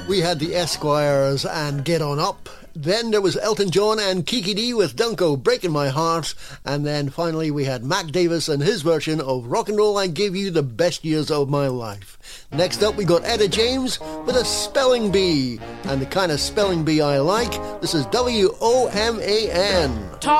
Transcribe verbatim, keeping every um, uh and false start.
We had the Esquires and Get On Up. Then there was Elton John and Kiki D with Dunko, Breaking My Heart. And then finally we had Mac Davis and his version of Rock and Roll I Give You the Best Years of My Life. Next up we got Etta James with a spelling bee. And the kind of spelling bee I like, this is W O M A N.